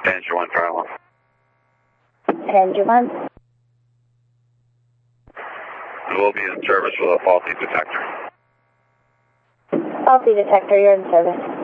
Danger 1, Charlie 1. Danger 1. We will be in service with a faulty detector. Faulty detector, you're in service.